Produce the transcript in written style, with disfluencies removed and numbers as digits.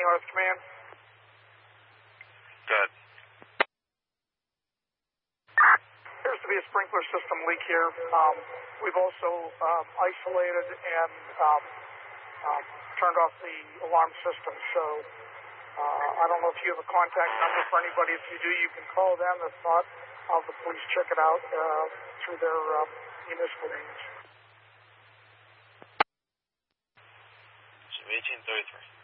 Earth Command. Good. Appears to be a sprinkler system leak here. We've also isolated and turned off the alarm system, so I don't know if you have a contact number for anybody. If you do, you can call them. If not, I'll have the police check it out through their municipal means. 1833.